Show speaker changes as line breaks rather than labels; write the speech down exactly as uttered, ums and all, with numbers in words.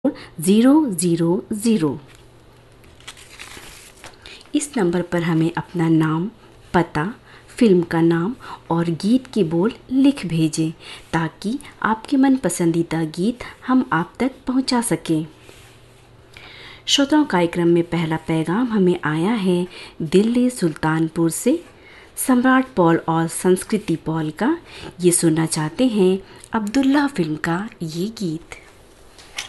Zero zero zero. इस number पर हमें अपना नाम, पता, फिल्म का नाम और गीत के बोल लिख भेजें ताकि आपके मन पसंदीदा गीत हम आप तक पहुंचा सकें। श्रोताओं, कार्यक्रम में पहला पैगाम हमें आया है दिल्ली सुल्तानपुर से सम्राट पॉल और संस्कृति पॉल का। ये सुनना चाहते हैं अब्दुल्ला फिल्म का ये गीत।